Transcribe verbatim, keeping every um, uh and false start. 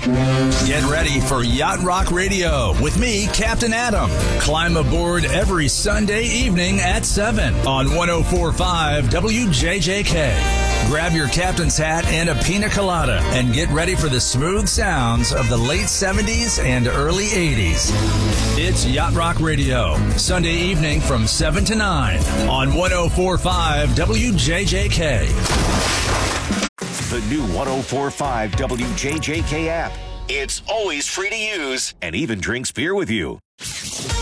Get ready for Yacht Rock Radio with me, Captain Adam. Climb aboard every Sunday evening at seven on one oh four point five W J J K. Grab your captain's hat and a pina colada and get ready for the smooth sounds of the late seventies and early eighties. It's Yacht Rock Radio, Sunday evening from seven to nine on one oh four point five W J J K. The new one oh four point five W J J K app. It's always free to use and even drinks beer with you.